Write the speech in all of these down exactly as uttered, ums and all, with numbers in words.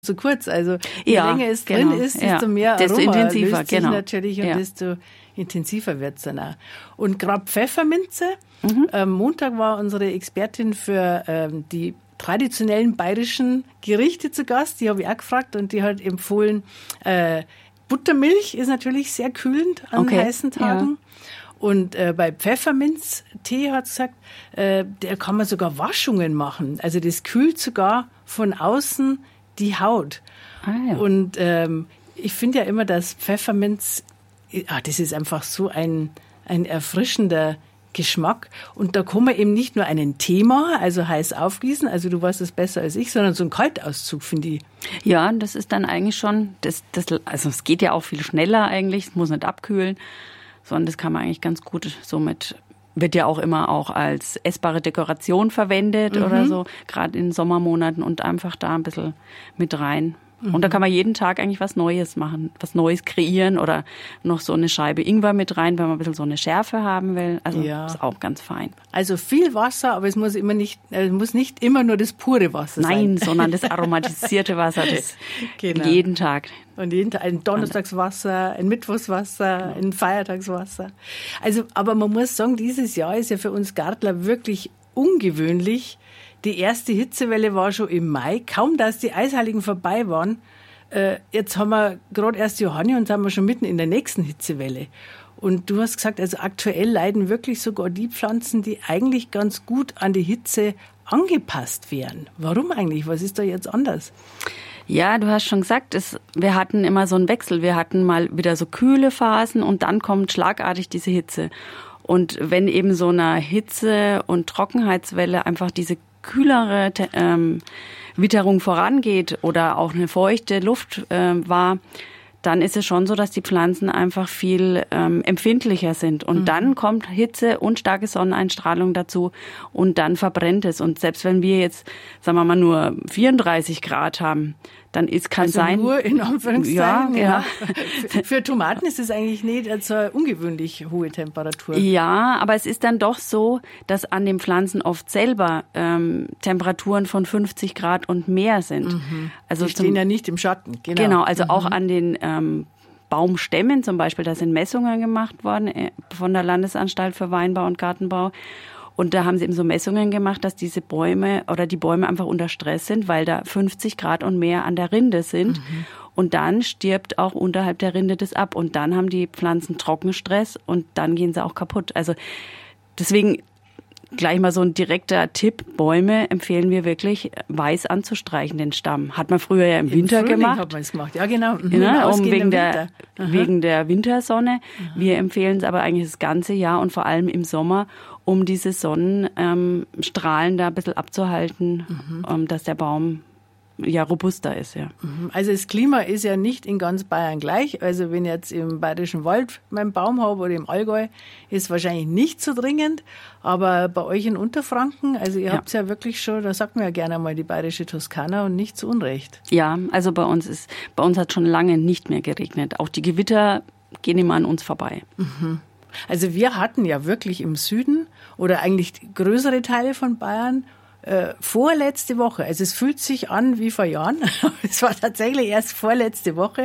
zu kurz. Also je ja, länger es genau. drin ist, desto ja. mehr desto Aroma intensiver, löst sich genau. natürlich und ja. desto intensiver wird es dann auch. Und gerade Pfefferminze. Mhm. Am Montag war unsere Expertin für ähm, die traditionellen bayerischen Gerichte zu Gast. Die habe ich auch gefragt und die hat empfohlen, äh, Buttermilch ist natürlich sehr kühlend an okay. heißen Tagen. Ja. Und äh, bei Pfefferminztee hat sie gesagt, äh, der kann man sogar Waschungen machen. Also das kühlt sogar von außen die Haut. Ah, ja. Und ähm, ich finde ja immer, dass Pfefferminz, ah, das ist einfach so ein, ein erfrischender Geschmack. Und da kann man eben nicht nur einen Tee machen, also heiß aufgießen, also du weißt es besser als ich, sondern so einen Kaltauszug, finde ich. Ja, das ist dann eigentlich schon, das, das, also es geht ja auch viel schneller eigentlich, es muss nicht abkühlen. Sondern das kann man eigentlich ganz gut, somit wird ja auch immer auch als essbare Dekoration verwendet mhm. oder so, gerade in Sommermonaten und einfach da ein bisschen mit rein. Mhm. Und da kann man jeden Tag eigentlich was Neues machen, was Neues kreieren oder noch so eine Scheibe Ingwer mit rein, wenn man ein bisschen so eine Schärfe haben will. Also ja. ist auch ganz fein. Also viel Wasser, aber es muss immer nicht, es muss nicht immer nur das pure Wasser sein. Nein, sondern das aromatisierte Wasser, das genau. jeden Tag. Und jeden Tag ein Donnerstagswasser, ein Mittwochswasser, ein Feiertagswasser. Also, aber man muss sagen, dieses Jahr ist ja für uns Gartler wirklich ungewöhnlich. Die erste Hitzewelle war schon im Mai. Kaum, dass die Eisheiligen vorbei waren. Äh, jetzt haben wir gerade erst Johanni und sind wir schon mitten in der nächsten Hitzewelle. Und du hast gesagt, also aktuell leiden wirklich sogar die Pflanzen, die eigentlich ganz gut an die Hitze angepasst wären. Warum eigentlich? Was ist da jetzt anders? Ja, du hast schon gesagt, es, wir hatten immer so einen Wechsel. Wir hatten mal wieder so kühle Phasen und dann kommt schlagartig diese Hitze. Und wenn eben so eine Hitze- und Trockenheitswelle einfach diese kühlere ähm, Witterung vorangeht oder auch eine feuchte Luft äh, war, dann ist es schon so, dass die Pflanzen einfach viel ähm, empfindlicher sind. Und mhm. dann kommt Hitze und starke Sonneneinstrahlung dazu und dann verbrennt es. Und selbst wenn wir jetzt, sagen wir mal, nur vierunddreißig Grad haben, dann ist, kann also sein... nur in Anführungszeichen, ja, ja. Für, für Tomaten ist es eigentlich nicht so eine ungewöhnlich hohe Temperatur. Ja, aber es ist dann doch so, dass an den Pflanzen oft selber ähm, Temperaturen von fünfzig Grad und mehr sind. Mhm. Also die stehen zum, ja nicht im Schatten. Genau, genau also mhm. auch an den ähm, Baumstämmen zum Beispiel, da sind Messungen gemacht worden äh, von der Landesanstalt für Weinbau und Gartenbau. Und da haben sie eben so Messungen gemacht, dass diese Bäume oder die Bäume einfach unter Stress sind, weil da fünfzig Grad und mehr an der Rinde sind. Mhm. Und dann stirbt auch unterhalb der Rinde das ab. Und dann haben die Pflanzen Trockenstress und dann gehen sie auch kaputt. Also deswegen gleich mal so ein direkter Tipp. Bäume empfehlen wir wirklich, weiß anzustreichen, den Stamm. Hat man früher ja im, Im Winter Frühling gemacht. Hat man es gemacht. Ja, genau. Mhm. Ja, um wegen, der, wegen der Wintersonne. Aha. Wir empfehlen es aber eigentlich das ganze Jahr und vor allem im Sommer, um diese Sonnenstrahlen ähm, da ein bisschen abzuhalten, mhm. um, dass der Baum ja robuster ist. Ja. Also das Klima ist ja nicht in ganz Bayern gleich. Also wenn ich jetzt im Bayerischen Wald meinen Baum habe oder im Allgäu, ist wahrscheinlich nicht so dringend. Aber bei euch in Unterfranken, also ihr ja. habt es ja wirklich schon, da sagt man ja gerne mal die bayerische Toskana und nicht zu Unrecht. Ja, also bei uns ist, bei uns hat schon lange nicht mehr geregnet. Auch die Gewitter gehen immer an uns vorbei. Mhm. Also wir hatten ja wirklich im Süden oder eigentlich größere Teile von Bayern äh, vorletzte Woche, also es fühlt sich an wie vor Jahren, es war tatsächlich erst vorletzte Woche,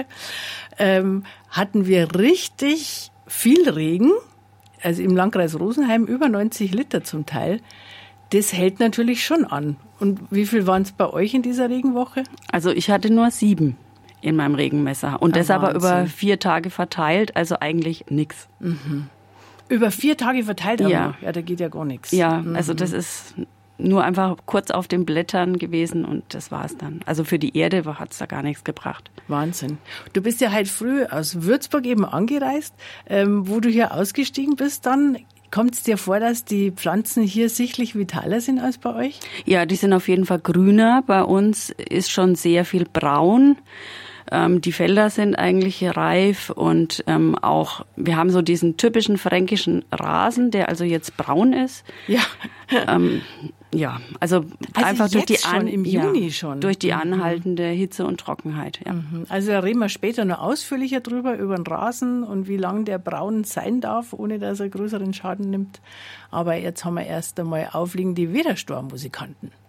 ähm, hatten wir richtig viel Regen, also im Landkreis Rosenheim über neunzig Liter zum Teil. Das hält natürlich schon an. Und wie viel waren es bei euch in dieser Regenwoche? Also ich hatte nur sieben in meinem Regenmesser und ah, das aber über vier Tage verteilt, also eigentlich nichts. Mhm. Über vier Tage verteilt auch ja. noch? Ja, da geht ja gar nichts. Ja, mhm. also das ist nur einfach kurz auf den Blättern gewesen und das war's dann. Also für die Erde hat's da gar nichts gebracht. Wahnsinn. Du bist ja heute früh aus Würzburg eben angereist. Ähm, wo du hier ausgestiegen bist dann, kommt es dir vor, dass die Pflanzen hier sichtlich vitaler sind als bei euch? Ja, die sind auf jeden Fall grüner. Bei uns ist schon sehr viel braun. Ähm, die Felder sind eigentlich reif und ähm, auch, wir haben so diesen typischen fränkischen Rasen, der also jetzt braun ist. Ja. ähm, ja, also, also einfach durch die, an, schon, im Juni ja, schon. durch die anhaltende Hitze und Trockenheit. Ja. Also da reden wir später noch ausführlicher drüber, über den Rasen und wie lang der braun sein darf, ohne dass er größeren Schaden nimmt. Aber jetzt haben wir erst einmal aufliegende Widerstormmusikanten.